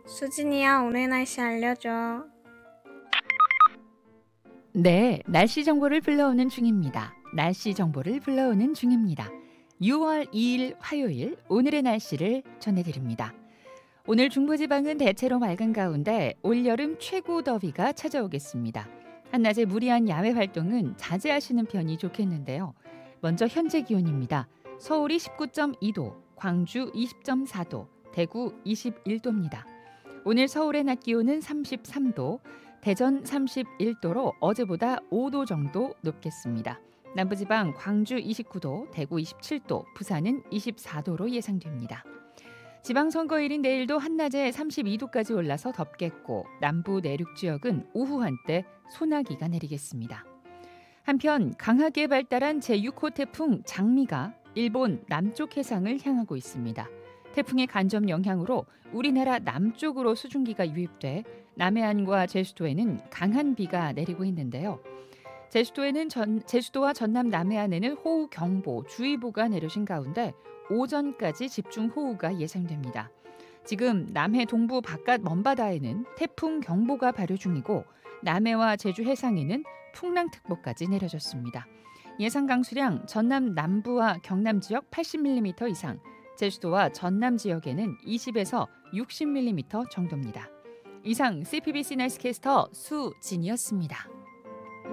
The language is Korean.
수진이야, 오늘 날씨 알려줘. 네, 날씨 정보를 불러오는 중입니다. 날씨 정보를 불러오는 중입니다. 6월 2일 화요일 오늘의 날씨를 전해드립니다. 오늘 중부지방은 대체로 맑은 가운데 올여름 최고 더위가 찾아오겠습니다. 한낮에 무리한 야외 활동은 자제하시는 편이 좋겠는데요. 먼저 현재 기온입니다. 서울이 19.2도, 광주 20.4도, 대구 21도입니다. 오늘 서울의 낮 기온은 33도, 대전 31도로 어제보다 5도 정도 높겠습니다. 남부지방 광주 29도, 대구 27도, 부산은 24도로 예상됩니다. 지방선거일인 내일도 한낮에 32도까지 올라서 덥겠고 남부 내륙 지역은 오후 한때 소나기가 내리겠습니다. 한편 강하게 발달한 제6호 태풍 장미가 일본 남쪽 해상을 향하고 있습니다. 태풍의 간접 영향으로 우리나라 남쪽으로 수증기가 유입돼 남해안과 제주도에는 강한 비가 내리고 있는데요. 제주도와 전남 남해안에는 호우 경보, 주의보가 내려진 가운데 오전까지 집중 호우가 예상됩니다. 지금 남해 동부 바깥 먼바다에는 태풍 경보가 발효 중이고 남해와 제주 해상에는 풍랑특보까지 내려졌습니다. 예상 강수량 전남 남부와 경남 지역 80mm 이상, 제주도와 전남 지역에는 20에서 60mm 정도입니다. 이상 CPBC 날씨캐스터 수진이었습니다.